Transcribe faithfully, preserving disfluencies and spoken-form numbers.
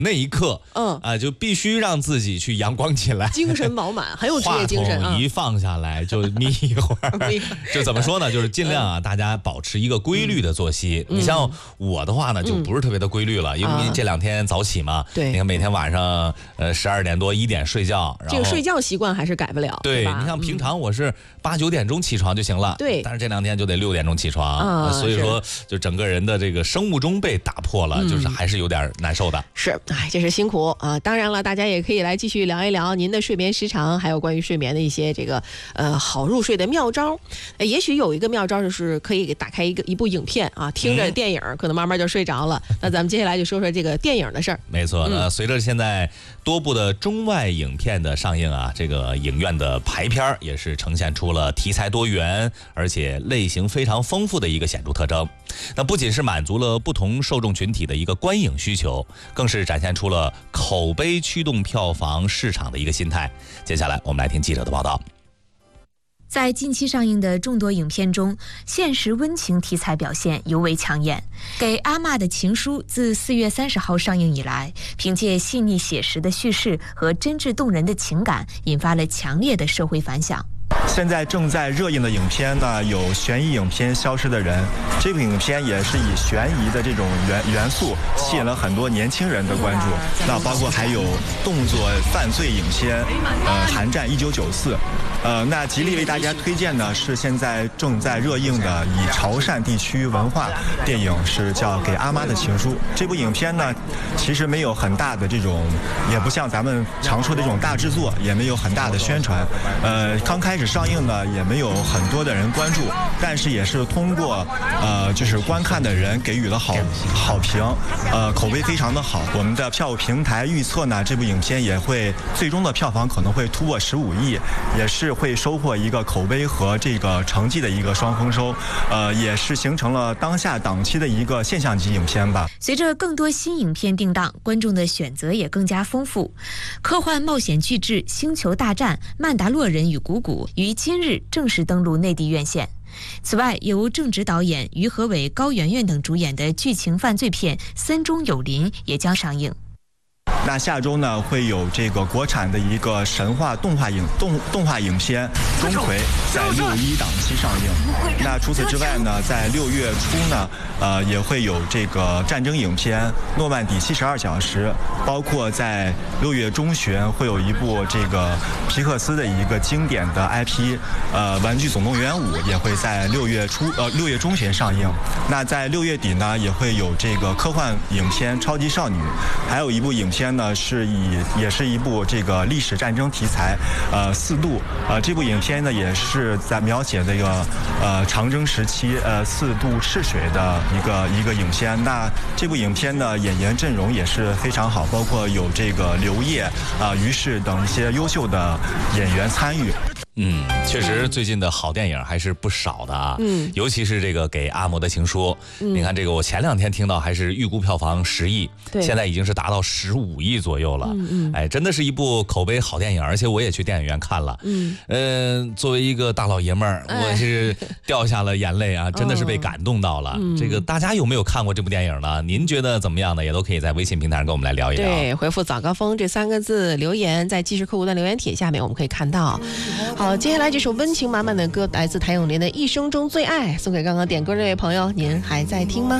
那一刻， 嗯啊、就必须让自己去阳光起来， 精神饱满，很有职业精神啊。 话筒一放下来就眯一会儿，就怎么说呢？就是尽量啊，大家保持一个规律的作息。 嗯、 你像我的话呢，就不是特别的规律了，嗯、因为这两天早起嘛。 对、啊， 你看每天晚上呃十二点多一点睡觉，然后这个睡觉习惯还是改不了。 对， 对你看平常我是八九点钟起床就行了， 对， 但是这两天就得六点钟起床， 啊、 所以说就整个人的这个生物钟被打破了，嗯、就是还是有点难受的。 是，哎，这是辛苦啊！当然了，大家也可以来继续聊一聊您的睡眠时长，还有关于睡眠的一些这个呃好入睡的妙招。呃、也许有一个妙招就是可以给打开一个一部影片啊，听着电影，嗯、可能慢慢就睡着了。那咱们接下来就说说这个电影的事儿。 没错，那、嗯、随着现在多部的中外影片的上映啊，这个影院的排片也是呈现出了题材多元，而且类型非常丰富的一个显著特征。那不仅是满足了不同受众群体的一个观影需求，更是展现出了口碑驱动票房市场的一个心态。接下来我们来听记者的报道。 在近期上映的众多影片中，现实温情题材表现尤为抢眼。给阿嬷的情书自四月三十号上映以来，凭借细腻写实的叙事和真挚动人的情感，引发了强烈的社会反响。 现在正在热映的影片呢，有悬疑影片《消失的人》，这部影片也是以悬疑的这种元元素吸引了很多年轻人的关注。那包括还有动作犯罪影片，呃，《寒战一九九四》。呃，那极力为大家推荐的是现在正在热映的以潮汕地区文化电影，是叫《给阿妈的情书》。这部影片呢，其实没有很大的这种，也不像咱们常说的这种大制作，也没有很大的宣传。呃，刚开始上映呢，也没有很多的人关注，但是也是通过呃，就是观看的人给予了好好评，呃，口碑非常的好。我们的票务平台预测呢，这部影片也会最终的票房可能会突破十五亿，也是会收获一个口碑和这个成绩的一个双丰收，呃，也是形成了当下档期的一个现象级影片吧。 随着更多新影片定档，观众的选择也更加丰富。科幻冒险巨制《星球大战：曼达洛人与谷谷》于今日正式登陆内地院线。此外，由正直导演于和伟、高圆圆等主演的剧情犯罪片《森中有林》也将上映。 那下周呢，会有这个国产的一个神话动画影动动画影片《钟馗》在六一档期上映。那除此之外呢，在六月初呢，呃，也会有这个战争影片《诺曼底七十二小时》，包括在六月中旬会有一部这个皮克斯的一个经典的 I P， 呃，《玩具总动员五》也会在六月初呃六月中旬上映。那在六月底呢，也会有这个科幻影片《超级少女》，还有一部影片呢是以也是一部这个历史战争题材，呃，四渡，呃，这部影片呢也是在描写这个呃长征时期呃四渡赤水的一个一个影片。那这部影片呢演员阵容也是非常好，包括有这个刘烨啊、于适等一些优秀的演员参与。 嗯，确实最近的好电影还是不少的啊。 嗯， 尤其是这个给阿嬷的情书， 嗯、 你看这个，我前两天听到还是预估票房十亿， 对， 现在已经是达到十五亿左右了。 嗯嗯， 哎，真的是一部口碑好电影，而且我也去电影院看了。 嗯， 呃，作为一个大老爷们儿， 哎、 我是掉下了眼泪啊，真的是被感动到了。 嗯、 这个大家有没有看过这部电影呢？您觉得怎么样呢？也都可以在微信平台上跟我们来聊一聊。 对，回复早高峰这三个字留言，在即时客户端留言帖下面我们可以看到。好，接下来这首温情满满的歌来自谭咏麟的《一生中最爱》，送给刚刚点歌这位朋友，您还在听吗？